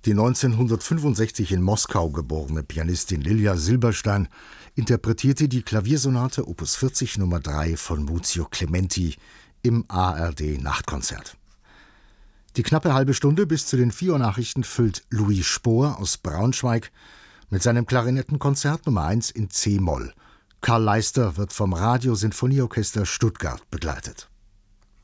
Die 1965 in Moskau geborene Pianistin Lilja Silberstein interpretierte die Klaviersonate Opus 40 Nummer 3 von Muzio Clementi im ARD-Nachtkonzert. Die knappe halbe Stunde bis zu den 4 Uhr Nachrichten füllt Louis Spohr aus Braunschweig mit seinem Klarinettenkonzert Nummer 1 in C-Moll. Karl Leister wird vom Radio-Sinfonieorchester Stuttgart begleitet.